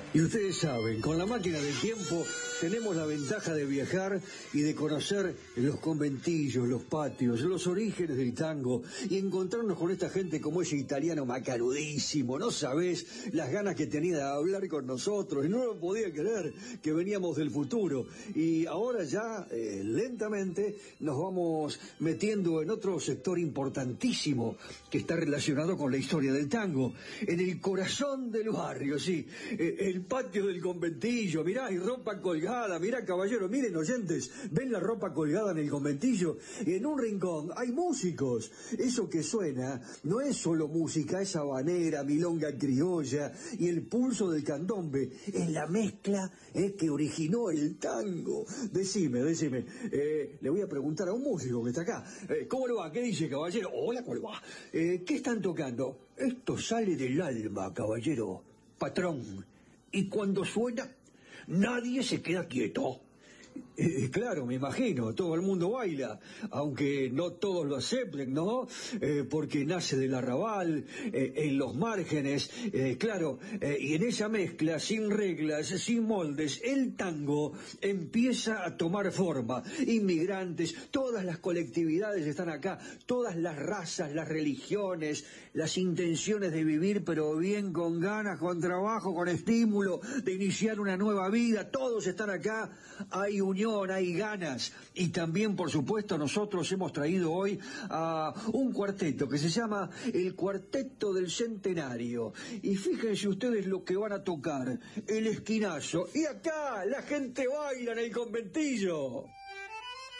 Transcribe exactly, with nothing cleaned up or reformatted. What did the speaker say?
Y ustedes saben, con la máquina del tiempo tenemos la ventaja de viajar y de conocer los conventillos, los patios, los orígenes del tango y encontrarnos con esta gente como ese italiano macarudísimo. No sabés las ganas que tenía de hablar con nosotros y no lo podía creer que veníamos del futuro. Y ahora ya, eh, lentamente, nos vamos metiendo en otro sector importantísimo que está relacionado con la historia del tango, en el corazón del barrio, sí, eh, el patio del conventillo. Mirá, hay ropa colgada, mirá, caballero, miren, oyentes, ven la ropa colgada en el conventillo, y en un rincón hay músicos. Eso que suena no es solo música, es habanera, milonga criolla y el pulso del candombe, es la mezcla eh, que originó el tango. Decime, decime, eh, le voy a preguntar a un músico que está acá, eh, ¿cómo le va? ¿Qué dice, caballero? Hola, ¿cómo le va? Eh, ¿qué están tocando? Esto sale del alma, caballero, patrón. Y cuando suena, nadie se queda quieto. Eh, claro, me imagino, todo el mundo baila, aunque no todos lo acepten, ¿no? Eh, porque nace del arrabal, eh, en los márgenes, eh, claro, eh, y en esa mezcla, sin reglas, sin moldes, el tango empieza a tomar forma. Inmigrantes, todas las colectividades están acá, todas las razas, las religiones, las intenciones de vivir, pero bien, con ganas, con trabajo, con estímulo, de iniciar una nueva vida, todos están acá. Hay unión, hay ganas, y también, por supuesto, nosotros hemos traído hoy a un cuarteto que se llama el Cuarteto del Centenario, y fíjense ustedes lo que van a tocar: el esquinazo, y acá la gente baila en el conventillo.